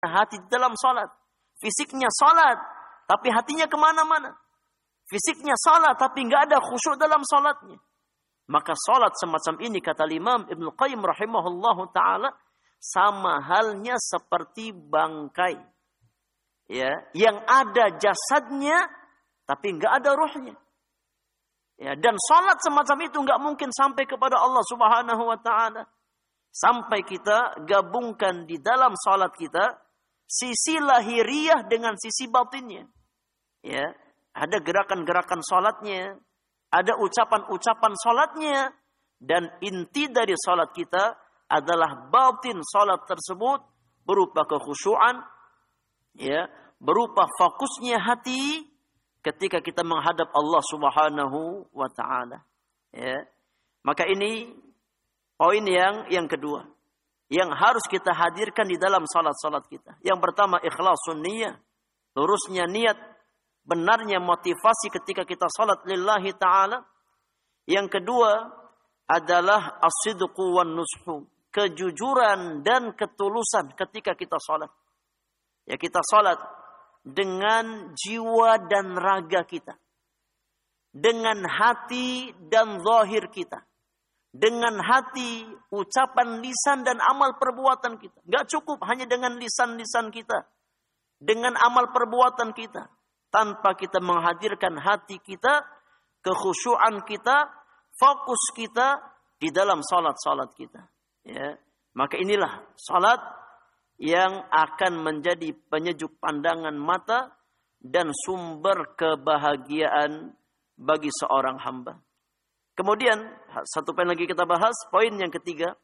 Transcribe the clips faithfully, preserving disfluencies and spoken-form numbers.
hati di dalam salat. Fisiknya salat, tapi hatinya kemana-mana. Fisiknya salat, tapi nggak ada khusyuk dalam salatnya. Maka salat semacam ini, kata Imam Ibnu Qayyim rahimahullahu ta'ala, sama halnya seperti bangkai. Ya, yang ada jasadnya, tapi nggak ada ruhnya. Ya, dan salat semacam itu nggak mungkin sampai kepada Allah Subhanahu wa ta'ala. Sampai kita gabungkan di dalam salat kita, sisi lahiriah dengan sisi batinnya. Ya. Ada gerakan-gerakan salatnya, ada ucapan-ucapan salatnya, dan inti dari salat kita adalah batin salat tersebut berupa kekhusyuan, ya, berupa fokusnya hati ketika kita menghadap Allah Subhanahu wa taala. Ya. Maka ini poin yang yang kedua yang harus kita hadirkan di dalam salat-salat kita. Yang pertama, ikhlasun niyyah, lurusnya niat, benarnya motivasi ketika kita salat lillahi ta'ala. Yang kedua adalah as-sidqu wan nushu, kejujuran dan ketulusan ketika kita salat. Ya, kita salat dengan jiwa dan raga kita, dengan hati dan zahir kita, dengan hati, ucapan lisan dan amal perbuatan kita. Enggak cukup hanya dengan lisan-lisan kita, dengan amal perbuatan kita. Tanpa kita menghadirkan hati kita, kekhusyuan kita, fokus kita di dalam salat-salat kita. Ya. Maka inilah salat yang akan menjadi penyejuk pandangan mata dan sumber kebahagiaan bagi seorang hamba. Kemudian, satu poin lagi kita bahas, poin yang ketiga.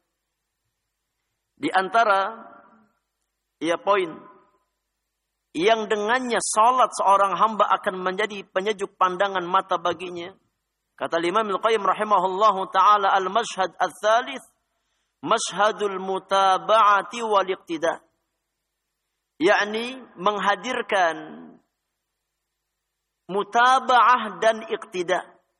Di antara, ya poin yang dengannya salat seorang hamba akan menjadi penyejuk pandangan mata baginya. Kata Imam Al-Qayyim rahimahullahu ta'ala, al-mashhad al-thalith, mashhadul mutaba'ati wal iqtida. Yakni menghadirkan mutaba'ah dan iqtida.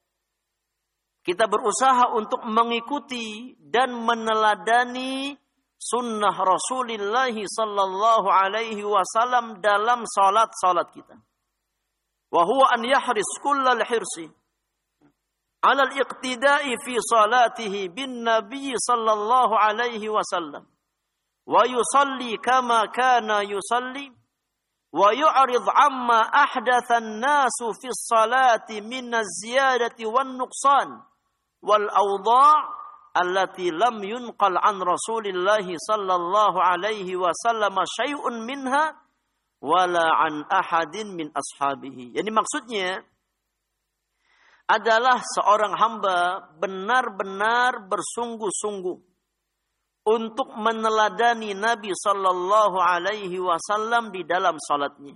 Kita berusaha untuk mengikuti dan meneladani sunnah Rasulullah sallallahu alaihi wasallam dalam salat-salat kita. Wa huwa an yahris kullal hirsi ala al-iqtida'i fi salatihi bin nabiy sallallahu alaihi wasallam wa yusalli kama kana yusalli wa yu'rid amma ahdatha an-nasu fi salati min az-ziyadati wan nuqsan wal awda' allati lam yunqal an Rasulillah sallallahu alaihi wasallam syai'un minha wala an ahadin min ashabihi. Yani maksudnya adalah seorang hamba benar-benar bersungguh-sungguh untuk meneladani Nabi sallallahu alaihi wasallam di dalam salatnya.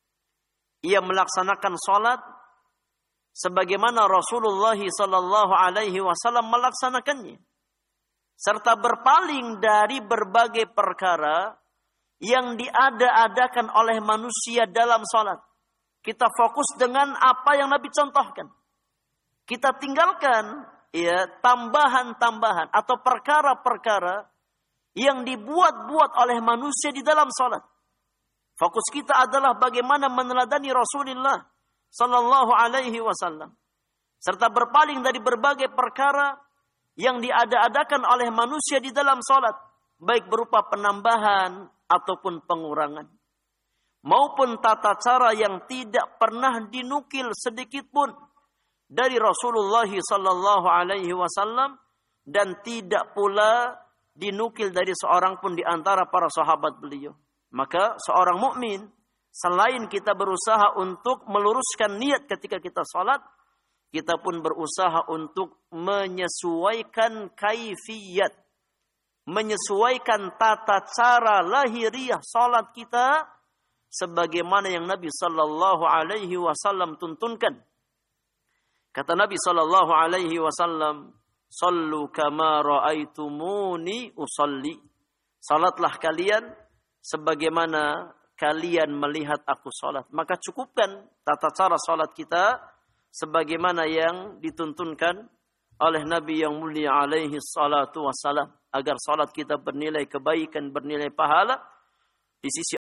Ia melaksanakan salat sebagaimana Rasulullah sallallahu alaihi wasallam melaksanakannya, serta berpaling dari berbagai perkara yang diada-adakan oleh manusia dalam salat. Kita fokus dengan apa yang Nabi contohkan. Kita tinggalkan ya tambahan-tambahan atau perkara-perkara yang dibuat-buat oleh manusia di dalam salat. Fokus kita adalah bagaimana meneladani Rasulullah sallallahu alaihi wasallam, serta berpaling dari berbagai perkara yang diada-adakan oleh manusia di dalam salat, baik berupa penambahan ataupun pengurangan, maupun tata cara yang tidak pernah dinukil sedikit pun dari Rasulullah sallallahu alaihi wasallam dan tidak pula dinukil dari seorang pun di antara para sahabat beliau. Maka seorang mukmin, selain kita berusaha untuk meluruskan niat ketika kita salat, kita pun berusaha untuk menyesuaikan kaifiyat, menyesuaikan tata cara lahiriah salat kita sebagaimana yang Nabi sallallahu alaihi wasallam tuntunkan. Kata Nabi sallallahu alaihi wasallam, "Shallu kama raaitumuni usalli." Salatlah kalian sebagaimana kalian melihat aku salat. Maka cukupkan tata cara salat kita sebagaimana yang dituntunkan oleh Nabi yang mulia alaihi salatu wassalam, agar salat kita bernilai kebaikan, bernilai pahala di sisi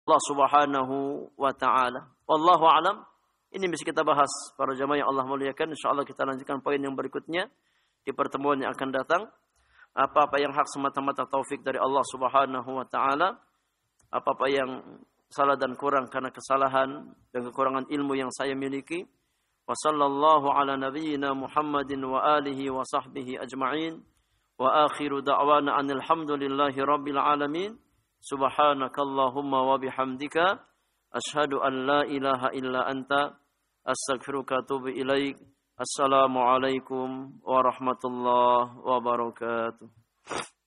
Allah Subhanahu wa taala. Wallahu alam. Ini bisa kita bahas para jamaah yang Allah muliakan. Insyaallah kita lanjutkan poin yang berikutnya di pertemuan yang akan datang. Apa-apa yang hak semata-mata taufik dari Allah Subhanahu wa taala. Apa-apa yang salah dan kurang karena kesalahan dan kekurangan ilmu yang saya miliki. Wa sallallahu ala nabiyyina Muhammadin wa alihi wa sahbihi ajma'in. Wa akhiru da'wana anil hamdulillahi rabbil alamin. Subhanakallahumma wa bihamdika asyhadu an la ilaha illa anta astaghfiruka wa atubu ilaik. Assalamualaikum warahmatullahi wabarakatuh.